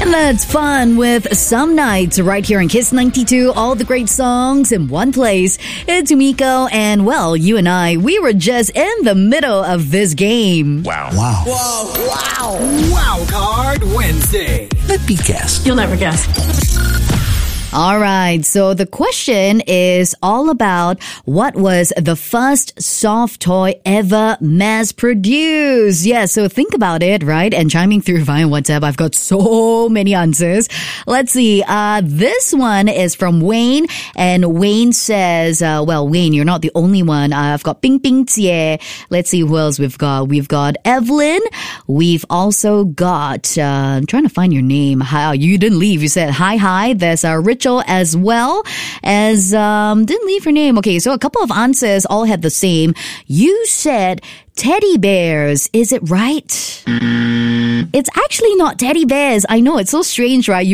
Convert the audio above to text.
Let's fun with some nights right here in Kiss 92. All the great songs in one place. It's Umiko, and well, you and I, we were just in the middle of this game. Wow. Wow Card Wednesday. Let me guess. You'll never guess. All right, so the question is all about what was the first soft toy ever mass-produced. Yeah, so think about it, right? And chiming through via WhatsApp, I've got so many answers. Let's see. This one is from Wayne, and Wayne says, well, Wayne, you're not the only one. I've got Ping Ping Jie. Let's see who else we've got. We've got Evelyn. We've also got, I'm trying to find your name. Hi, you didn't leave. You said hi. There's Rachel as well as, didn't leave her name. Okay, so a couple of answers all had the same. You said teddy bears. Is it right? It's actually not teddy bears. I know, it's so strange, right?